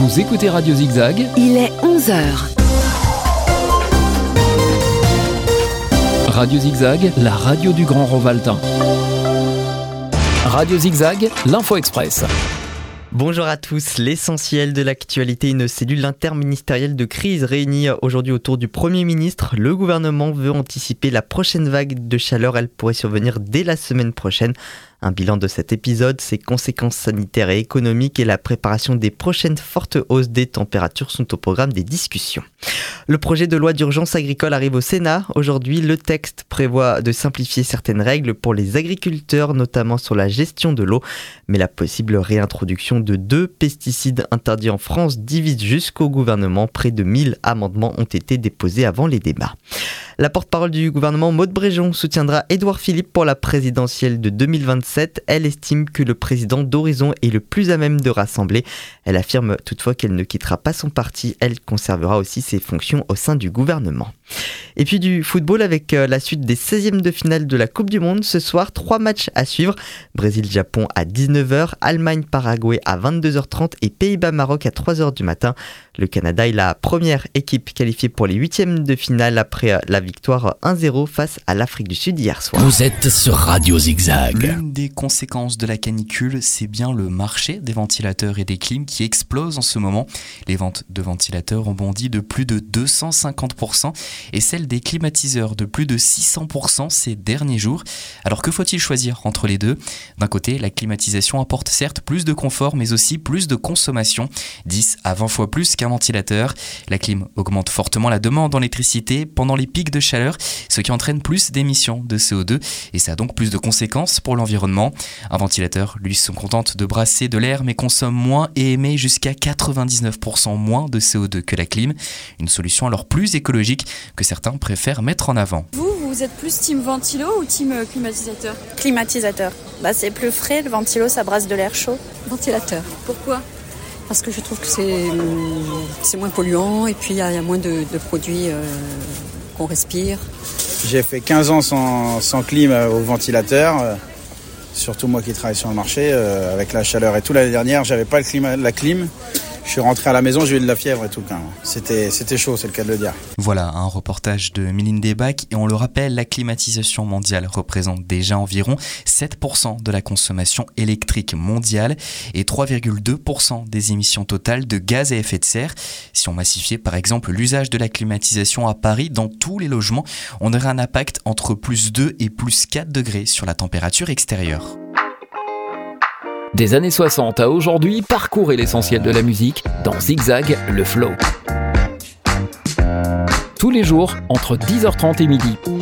Vous écoutez Radio Zigzag. Il est 11h. Radio Zigzag, la radio du Grand Rovaltain. Radio Zigzag, l'Info Express. Bonjour à tous, l'essentiel de l'actualité, une cellule interministérielle de crise réunie aujourd'hui autour du Premier ministre. Le gouvernement veut anticiper la prochaine vague de chaleur, elle pourrait survenir dès la semaine prochaine. Un bilan de cet épisode, ses conséquences sanitaires et économiques et la préparation des prochaines fortes hausses des températures sont au programme des discussions. Le projet de loi d'urgence agricole arrive au Sénat. Aujourd'hui, le texte prévoit de simplifier certaines règles pour les agriculteurs, notamment sur la gestion de l'eau. Mais la possible réintroduction de 2 pesticides interdits en France divise jusqu'au gouvernement. Près de 1000 amendements ont été déposés avant les débats. La porte-parole du gouvernement, Maud Bréjon, soutiendra Édouard Philippe pour la présidentielle de 2027. Elle estime que le président d'Horizon est le plus à même de rassembler. Elle affirme toutefois qu'elle ne quittera pas son parti. Elle conservera aussi ses fonctions au sein du gouvernement. Et puis du football avec la suite des 16e de finale de la Coupe du Monde. Ce soir, 3 matchs à suivre. Brésil-Japon à 19h, Allemagne-Paraguay à 22h30 et Pays-Bas-Maroc à 3h du matin. Le Canada est la première équipe qualifiée pour les 8e de finale après la victoire 1-0 face à l'Afrique du Sud hier soir. Vous êtes sur Radio Zigzag. L'une des conséquences de la canicule, c'est bien le marché des ventilateurs et des clims qui explose en ce moment. Les ventes de ventilateurs ont bondi de plus de 250% et celles des climatiseurs de plus de 600% ces derniers jours. Alors que faut-il choisir entre les deux ? D'un côté, la climatisation apporte certes plus de confort mais aussi plus de consommation, 10 à 20 fois plus qu'un ventilateur. La clim augmente fortement la demande en électricité pendant les pics de chaleur, ce qui entraîne plus d'émissions de CO2 et ça a donc plus de conséquences pour l'environnement. Un ventilateur, lui, se contente de brasser de l'air mais consomme moins et émet jusqu'à 99% moins de CO2 que la clim. Une solution alors plus écologique que certains préfèrent mettre en avant. Vous êtes plus team ventilo ou team climatiseur ? Climatiseur. C'est plus frais, le ventilo ça brasse de l'air chaud. Ventilateur. Pourquoi ? Parce que je trouve que c'est moins polluant et puis il y a moins de produits qu'on respire. J'ai fait 15 ans sans clim au ventilateur, surtout moi qui travaille sur le marché, avec la chaleur et tout. L'année dernière, j'avais pas la clim. Je suis rentré à la maison, j'ai eu de la fièvre et tout. C'était chaud, c'est le cas de le dire. Voilà un reportage de Mylène Debac et on le rappelle, la climatisation mondiale représente déjà environ 7% de la consommation électrique mondiale et 3,2% des émissions totales de gaz à effet de serre. Si on massifiait par exemple l'usage de la climatisation à Paris dans tous les logements, on aurait un impact entre plus 2 et plus 4 degrés sur la température extérieure. Des années 60 à aujourd'hui, parcourez l'essentiel de la musique dans Zigzag, le flow. Tous les jours, entre 10h30 et midi.